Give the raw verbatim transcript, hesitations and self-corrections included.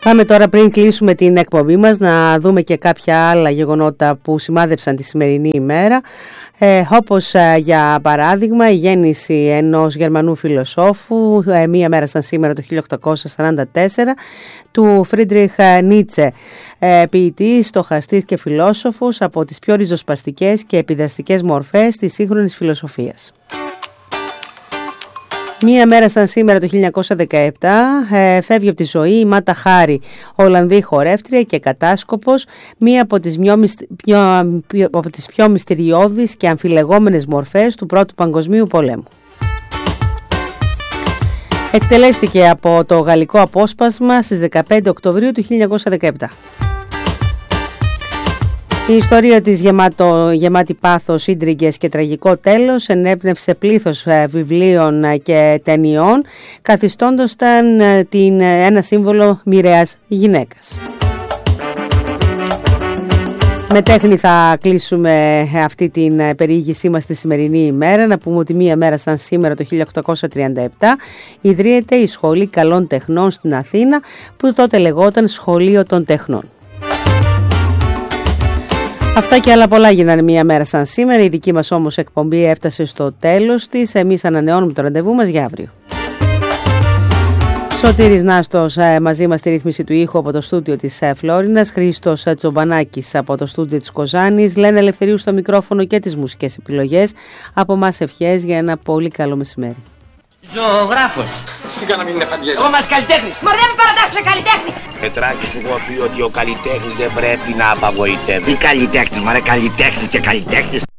Πάμε τώρα, πριν κλείσουμε την εκπομπή μας, να δούμε και κάποια άλλα γεγονότα που σημάδεψαν τη σημερινή ημέρα. Ε, όπως ε, για παράδειγμα η γέννηση ενός Γερμανού φιλοσόφου, ε, μία μέρα σαν σήμερα το χίλια οκτακόσια σαράντα τέσσερα, του Φρίντριχ Νίτσε, ε, ποιητής, στοχαστής και φιλόσοφος, από τις πιο ριζοσπαστικές και επιδραστικές μορφές της σύγχρονης φιλοσοφίας. Μία μέρα σαν σήμερα το χίλια εννιακόσια δεκαεπτά ε, φεύγει από τη ζωή η Μάτα Χάρι, Ολλανδή χορεύτρια και κατάσκοπος, μία από τις, πιο, πιο, πιο, από τις πιο μυστηριώδεις και αμφιλεγόμενες μορφές του Πρώτου Παγκοσμίου Πολέμου. Εκτελέστηκε από το γαλλικό απόσπασμα στις δεκαπέντε Οκτωβρίου του χίλια εννιακόσια δεκαεπτά. Η ιστορία της γεμάτο, γεμάτη πάθος, ίντριγκες και τραγικό τέλος ενέπνευσε πλήθος βιβλίων και ταινιών, καθιστώντας την ένα σύμβολο μοιραίας γυναίκας. Με τέχνη θα κλείσουμε αυτή την περιήγησή μας τη σημερινή ημέρα. Να πούμε ότι μία μέρα σαν σήμερα το χίλια οκτακόσια τριάντα επτά ιδρύεται η Σχολή Καλών Τεχνών στην Αθήνα, που τότε λεγόταν Σχολείο των Τεχνών. Αυτά και άλλα πολλά γίνανε μία μέρα σαν σήμερα. Η δική μας όμως εκπομπή έφτασε στο τέλος της. Εμείς ανανεώνουμε το ραντεβού μας για αύριο. Σωτήρης Νάστος μαζί μας στη ρύθμιση του ήχου από το στούντιο της Φλόρινας, Χρήστος Τσομπανάκης από το στούντιο της Κοζάνης, Λένα Ελευθερίου στο μικρόφωνο και τις μουσικές επιλογές. Από μας ευχές για ένα πολύ καλό μεσημέρι. Ζωγράφος. Σιγά να μην είναι φαντιέζα. Εγώ μας καλλιτέχνης. Μωρέ μην παρατάσσετε καλλιτέχνης. Πετράκη, σου έχω πει ότι ο καλλιτέχνης δεν πρέπει να απαγοητεύει. Τι καλλιτέχνης, μωρέ, καλλιτέχνης και καλλιτέχνης.